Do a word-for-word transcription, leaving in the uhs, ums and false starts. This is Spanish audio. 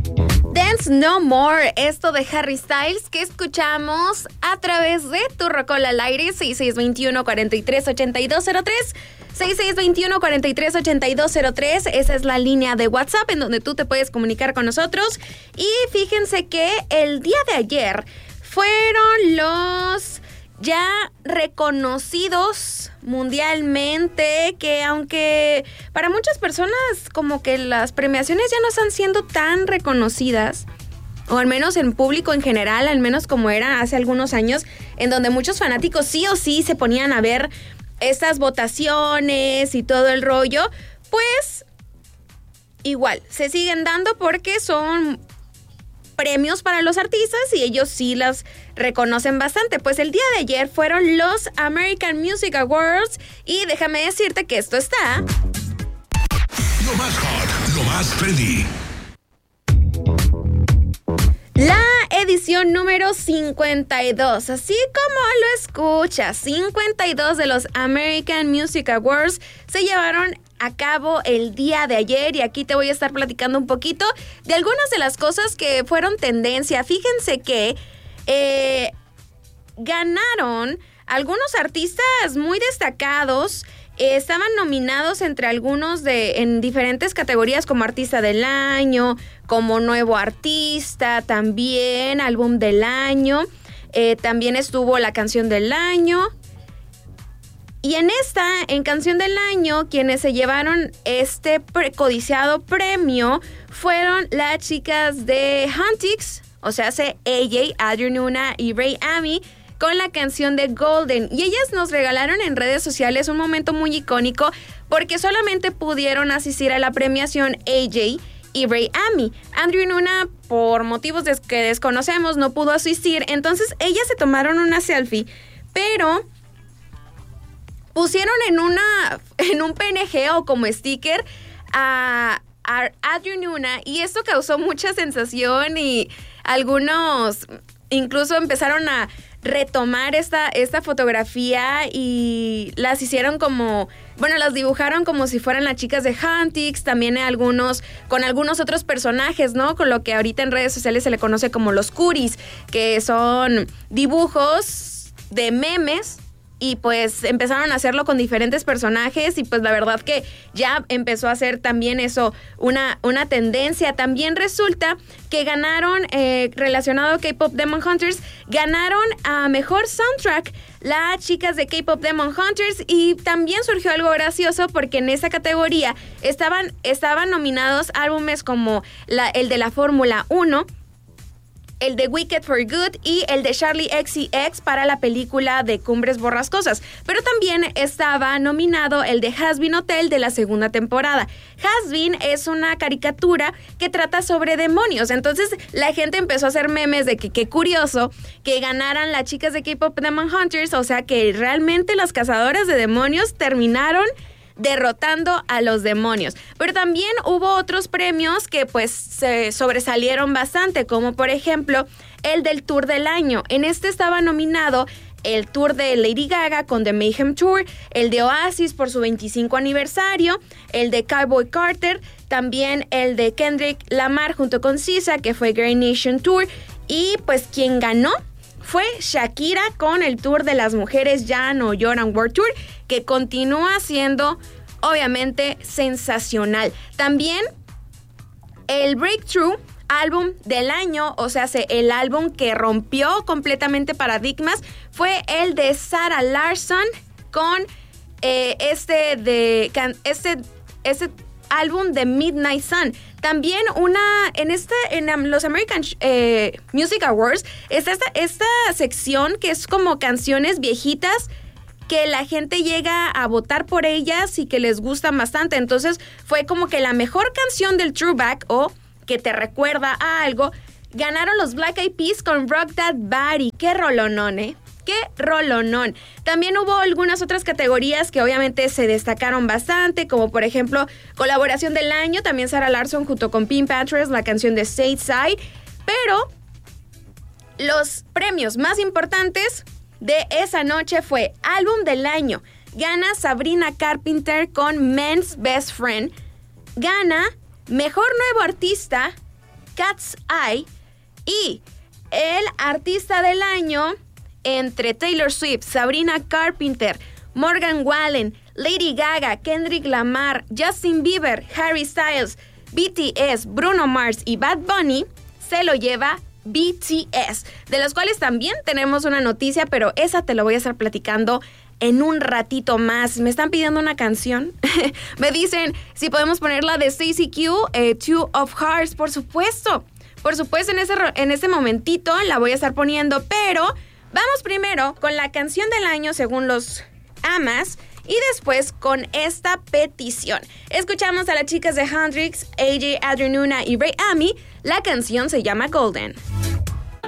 Dance No More, esto de Harry Styles que escuchamos a través de Tu Rocola al aire, seis seis dos uno, cuatro tres ocho dos cero tres, seis seis dos uno, cuatro tres ocho dos cero tres, esa es la línea de WhatsApp en donde tú te puedes comunicar con nosotros. Y fíjense que el día de ayer fueron los ya reconocidos mundialmente, que aunque para muchas personas como que las premiaciones ya no están siendo tan reconocidas, o al menos en público en general, al menos como era hace algunos años, en donde muchos fanáticos sí o sí se ponían a ver estas votaciones y todo el rollo, pues igual se siguen dando porque son premios para los artistas y ellos sí las reconocen bastante. Pues el día de ayer fueron los American Music Awards y déjame decirte que esto está lo más hot, lo más trendy. La edición número cincuenta y dos, así como lo escuchas, cincuenta y dos de los American Music Awards se llevaron a cabo el día de ayer y aquí te voy a estar platicando un poquito de algunas de las cosas que fueron tendencia. Fíjense que eh, ganaron algunos artistas muy destacados. Eh, estaban nominados entre algunos de en diferentes categorías como artista del año, como nuevo artista, también álbum del año, eh, también estuvo la canción del año. Y en esta, en canción del año, quienes se llevaron este pre- codiciado premio fueron las chicas de Huntix, o sea, hace A J, Adrian Una y Ray Amy, con la canción de Golden. Y ellas nos regalaron en redes sociales un momento muy icónico porque solamente pudieron asistir a la premiación A J y Ray Amy. Adrian Una, por motivos de que desconocemos, no pudo asistir. Entonces ellas se tomaron una selfie, pero pusieron en una en un P N G o como sticker a, a Adrian Una y esto causó mucha sensación y algunos incluso empezaron a retomar esta, esta fotografía y las hicieron como, bueno, las dibujaron como si fueran las chicas de Huntix, también algunos, con algunos otros personajes, ¿no? Con lo que ahorita en redes sociales se le conoce como los curis, que son dibujos de memes. Y pues empezaron a hacerlo con diferentes personajes y pues la verdad que ya empezó a ser también eso una, una tendencia. También resulta que ganaron, eh, relacionado a K-Pop Demon Hunters, ganaron a Mejor Soundtrack las chicas de K-Pop Demon Hunters y también surgió algo gracioso porque en esa categoría estaban, estaban nominados álbumes como la, el de la Fórmula uno, el de Wicked for Good y el de Charlie X C X para la película de Cumbres Borrascosas. Pero también estaba nominado el de Hazbin Hotel de la segunda temporada. Hazbin es una caricatura que trata sobre demonios. Entonces la gente empezó a hacer memes de que qué curioso que ganaran las chicas de K-Pop Demon Hunters. O sea que realmente las cazadoras de demonios terminaron derrotando a los demonios. Pero también hubo otros premios que pues se sobresalieron bastante, como por ejemplo el del Tour del Año. En este estaba nominado el tour de Lady Gaga con The Mayhem Tour, el de Oasis por su veinticinco aniversario, el de Cowboy Carter, también el de Kendrick Lamar junto con S Z A, que fue Great Nation Tour, y pues quien ganó fue Shakira con el Tour de las Mujeres Ya No Lloran World Tour, que continúa siendo obviamente sensacional. También el Breakthrough álbum del año, o sea, el álbum que rompió completamente paradigmas, fue el de Sarah Larsson con eh, este de este este álbum de Midnight Sun. También una en este en los American eh, Music Awards está esta, esta sección que es como canciones viejitas que la gente llega a votar por ellas y que les gustan bastante. Entonces fue como que la mejor canción del throwback o que te recuerda a algo. Ganaron los Black Eyed Peas con Rock That Body. Qué rolonón, ¿eh? ¡Qué rolonón! También hubo algunas otras categorías que obviamente se destacaron bastante, como por ejemplo, colaboración del año, también Sarah Larsson junto con Pink Panthers, la canción de Stateside. Pero los premios más importantes de esa noche fue álbum del año. Gana Sabrina Carpenter con Men's Best Friend. Gana mejor nuevo artista Cat's Eye. Y el artista del año entre Taylor Swift, Sabrina Carpenter, Morgan Wallen, Lady Gaga, Kendrick Lamar, Justin Bieber, Harry Styles, B T S, Bruno Mars y Bad Bunny, se lo lleva B T S, de los cuales también tenemos una noticia, pero esa te lo voy a estar platicando en un ratito más. Me están pidiendo una canción. Me dicen si podemos poner la de Stacey Q, eh, Two of Hearts, por supuesto. Por supuesto, en ese, en ese momentito la voy a estar poniendo, pero vamos primero con la canción del año según los amas y después con esta petición. Escuchamos a las chicas de Hendrix, A J, Adrian Nuna y Ray Ami. La canción se llama Golden.